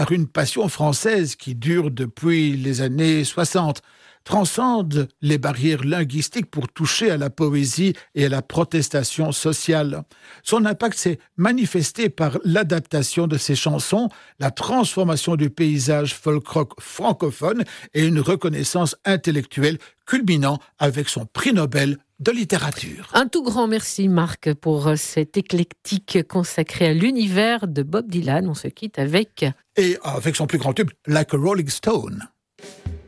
par une passion française qui dure depuis les années 60, transcende les barrières linguistiques pour toucher à la poésie et à la protestation sociale. Son impact s'est manifesté par l'adaptation de ses chansons, la transformation du paysage folk-rock francophone et une reconnaissance intellectuelle culminant avec son prix Nobel de littérature. Un tout grand merci Marc pour cet éclectique consacré à l'univers de Bob Dylan. On se quitte avec... Et avec son plus grand tube, Like a Rolling Stone.